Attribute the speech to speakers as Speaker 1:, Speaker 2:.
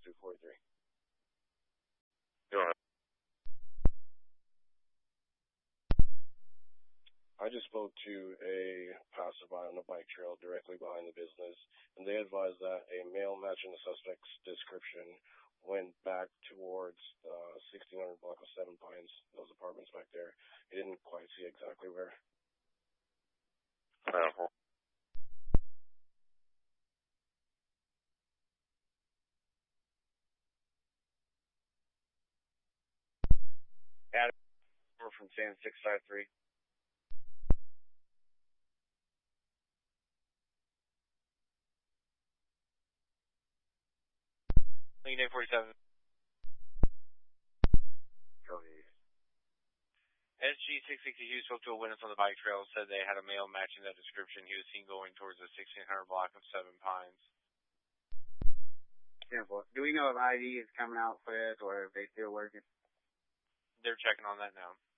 Speaker 1: 243.
Speaker 2: Go ahead.
Speaker 1: I just spoke to a passerby on the bike trail directly behind the business, and they advised that a male matching the suspect's description went back towards 1600 block of Seven Pines, those apartments back there. He didn't quite see exactly where.
Speaker 2: Adam, we're from San 653.
Speaker 3: Lincoln 847.
Speaker 2: Go ahead.
Speaker 3: SG662 spoke to a witness on the bike trail, said they had a male matching that description. He was seen going towards the 1600 block of Seven Pines.
Speaker 4: Simple. Do we know if ID is coming out for this or if they still working?
Speaker 3: They're checking on that now.